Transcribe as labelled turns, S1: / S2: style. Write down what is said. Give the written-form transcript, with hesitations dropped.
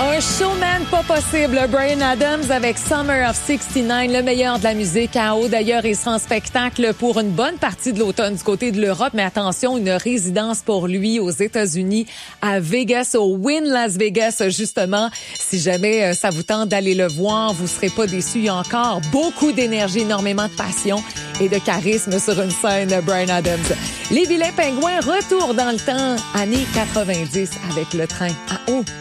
S1: Un showman pas possible, Bryan Adams avec Summer of 69, le meilleur de la musique à eau. D'ailleurs, il sera en spectacle pour une bonne partie de l'automne du côté de l'Europe. Mais attention, une résidence pour lui aux États-Unis, à Vegas, au Wynn Las Vegas, justement. Si jamais ça vous tente d'aller le voir, vous serez pas déçus. Il y a encore beaucoup d'énergie, énormément de passion et de charisme sur une scène, Bryan Adams. Les Vilains Pingouins, retour dans le temps, années 90 avec le train à eau.